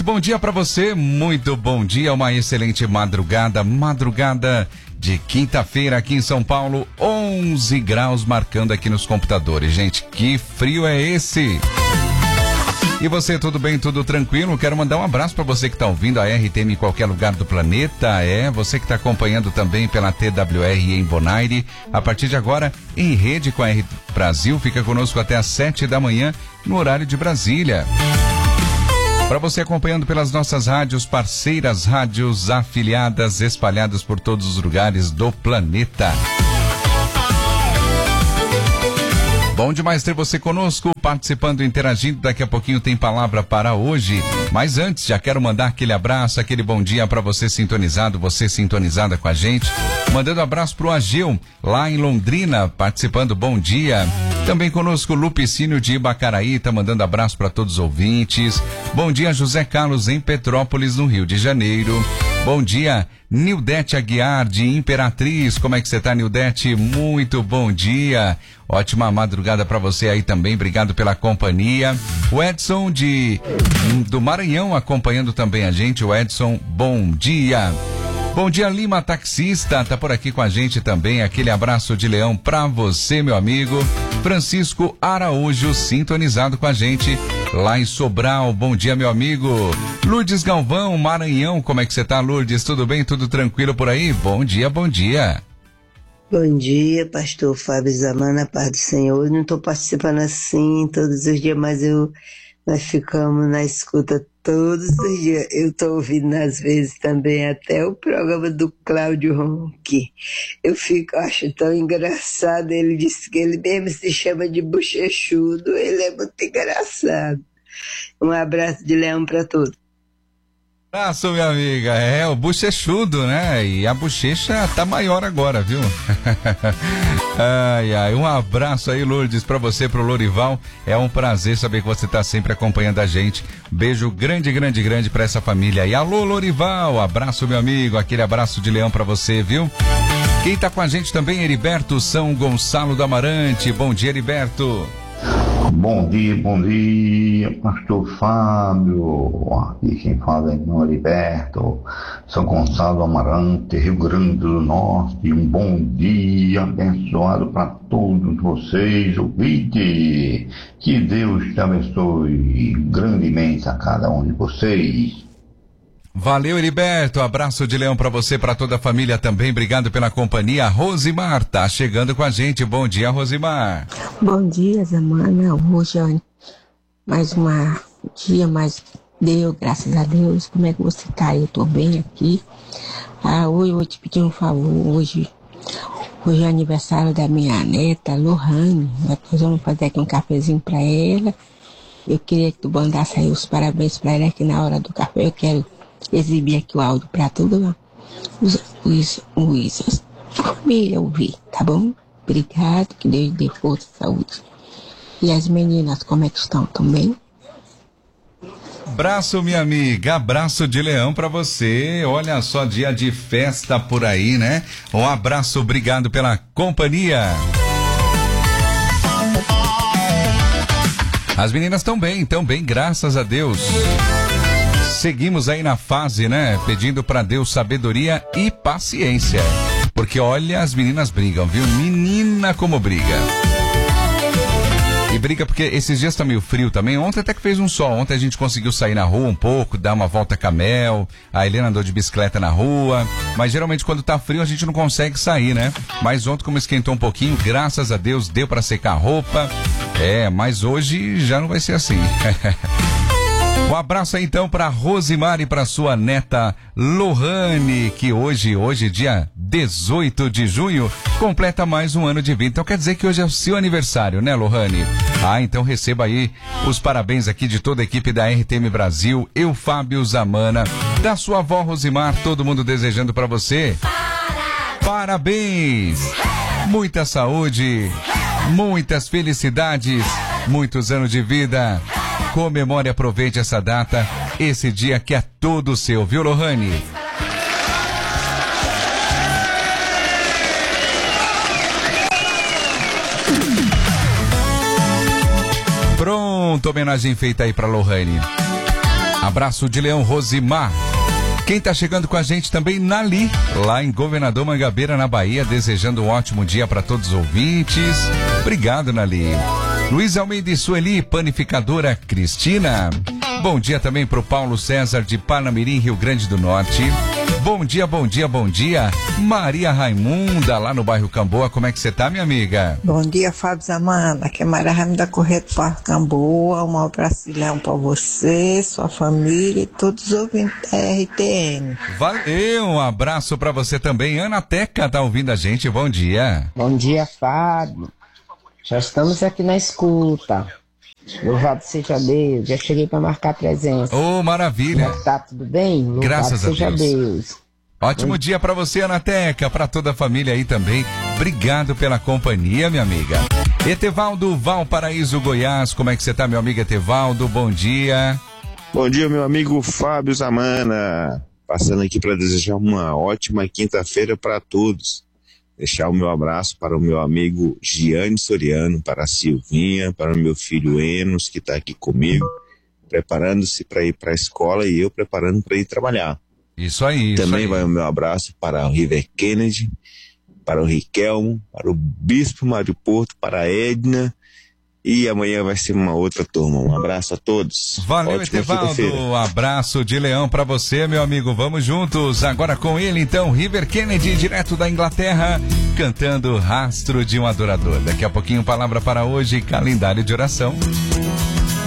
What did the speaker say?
bom dia para você, muito bom dia, uma excelente madrugada de quinta-feira aqui em São Paulo, 11 graus marcando aqui nos computadores. Gente, que frio é esse? E você, tudo bem, tudo tranquilo? Quero mandar um abraço para você que está ouvindo a RTM em qualquer lugar do planeta. Você que está acompanhando também pela TWR em Bonaire. A partir de agora, em rede com a R Brasil, fica conosco até às 7 da manhã, no horário de Brasília. Para você acompanhando pelas nossas rádios parceiras, rádios afiliadas, espalhadas por todos os lugares do planeta. Bom demais ter você conosco, participando, interagindo. Daqui a pouquinho tem palavra para hoje. Mas antes, já quero mandar aquele abraço, aquele bom dia para você sintonizado, você sintonizada com a gente. Mandando abraço pro Ageu, lá em Londrina, participando, bom dia. Também conosco, Lupicínio de Ibacaraí, tá mandando abraço para todos os ouvintes. Bom dia, José Carlos, em Petrópolis, no Rio de Janeiro. Bom dia, Nildete Aguiar de Imperatriz. Como é que você tá, Nildete? Muito bom dia. Ótima madrugada para você aí também. Obrigado pela companhia. O Edson do Maranhão acompanhando também a gente. O Edson, bom dia. Bom dia, Lima Taxista, tá por aqui com a gente também. Aquele abraço de leão pra você, meu amigo. Francisco Araújo, sintonizado com a gente lá em Sobral. Bom dia, meu amigo. Lourdes Galvão, Maranhão, como é que você tá, Lourdes? Tudo bem? Tudo tranquilo por aí? Bom dia, bom dia. Bom dia, pastor Fábio Zamana, paz do Senhor. Não estou participando assim todos os dias, mas nós ficamos na escuta todos os dias. Eu estou ouvindo às vezes também até o programa do Cláudio Ronque. Acho tão engraçado. Ele disse que ele mesmo se chama de bochechudo. Ele é muito engraçado. Um abraço de leão para todos. Abraço, minha amiga. O bochechudo, né? E a bochecha tá maior agora, viu? Um abraço aí, Lourdes, pra você, pro Lorival. É um prazer saber que você tá sempre acompanhando a gente. Beijo grande pra essa família aí. Alô, Lorival, abraço, meu amigo. Aquele abraço de leão pra você, viu? Quem tá com a gente também, Heriberto São Gonçalo do Amarante. Bom dia, Heriberto. Bom dia, pastor Fábio. Aqui quem fala é irmão Heriberto, São Gonçalo Amarante, Rio Grande do Norte. Um bom dia abençoado para todos vocês, ouvintes. Que Deus te abençoe grandemente a cada um de vocês. Valeu, Heriberto. Abraço de leão pra você, pra toda a família também. Obrigado pela companhia. A Rosimar tá chegando com a gente. Bom dia, Rosimar. Bom dia, Zamana. Hoje é mais um dia, mas deu, graças a Deus. Como é que você tá? Eu tô bem aqui. Hoje eu vou te pedir um favor. Hoje é aniversário da minha neta, Lohane. Nós vamos fazer aqui um cafezinho pra ela. Eu queria que tu mandasse aí os parabéns pra ela aqui na hora do café. Eu quero exibir aqui o áudio para toda a família ouvir, tá bom? Obrigado, que Deus dê força e saúde. E as meninas, como é que estão? Tão bem? Abraço, minha amiga, abraço de leão pra você. Olha só, dia de festa por aí, né? Um abraço, obrigado pela companhia. As meninas estão bem, graças a Deus. Seguimos aí na fase, né? Pedindo pra Deus sabedoria e paciência. Porque olha, as meninas brigam, viu? Menina como briga. E briga porque esses dias tá meio frio também. Ontem até que fez um sol. Ontem a gente conseguiu sair na rua um pouco, dar uma volta com a Mel. A Helena andou de bicicleta na rua. Mas geralmente quando tá frio a gente não consegue sair, né? Mas ontem, como esquentou um pouquinho, graças a Deus deu pra secar a roupa. Mas hoje já não vai ser assim. Um abraço aí então para Rosimar e para sua neta Lohane, que hoje, dia 18 de junho, completa mais um ano de vida. Então quer dizer que hoje é o seu aniversário, né, Lohane? Então receba aí os parabéns aqui de toda a equipe da RTM Brasil, eu, Fábio Zamana, da sua avó Rosimar, todo mundo desejando para você. Parabéns! Muita saúde, muitas felicidades, muitos anos de vida. Comemore e aproveite essa data, esse dia que é todo seu, viu, Lohane? Pronto, homenagem feita aí pra Lohane. Abraço de Leão, Rosimar. Quem tá chegando com a gente também, Nali, lá em Governador Mangabeira, na Bahia, desejando um ótimo dia para todos os ouvintes. Obrigado, Nali. Luiz Almeida e Sueli, panificadora Cristina. Bom dia também pro Paulo César de Panamirim, Rio Grande do Norte. Bom dia, bom dia, bom dia. Maria Raimunda, lá no bairro Camboa. Como é que você tá, minha amiga? Bom dia, Fábio Zamana. Aqui é Maria Raimunda Correia do Parque Camboa. Um abraço pra você, sua família e todos os ouvintes da RTN. Valeu, um abraço pra você também. Ana Teca tá ouvindo a gente. Bom dia. Bom dia, Fábio. Já estamos aqui na escuta. Louvado seja Deus, já cheguei para marcar presença. Ô, maravilha. Tá tudo bem? Louvado Graças a seja Deus. Ótimo dia para você, Anateca, para toda a família aí também. Obrigado pela companhia, minha amiga. Etevaldo, Valparaíso, Goiás. Como é que você tá, meu amigo Etevaldo? Bom dia. Bom dia, meu amigo Fábio Zamana. Passando aqui para desejar uma ótima quinta-feira para todos. Deixar o meu abraço para o meu amigo Giane Soriano, para a Silvinha, para o meu filho Enos, que está aqui comigo, preparando-se para ir para a escola e eu preparando para ir trabalhar. Isso aí. Também isso aí. vai o meu abraço para o River Kennedy, para o Riquelmo, para o Bispo Mário Porto, para a Edna. E amanhã vai ser uma outra turma. Um abraço a todos. Valeu, Etevaldo. Abraço de Leão pra você, meu amigo. Vamos juntos. Agora com ele, então, River Kennedy, direto da Inglaterra, cantando Rastro de um Adorador. Daqui a pouquinho, palavra para hoje, calendário de oração.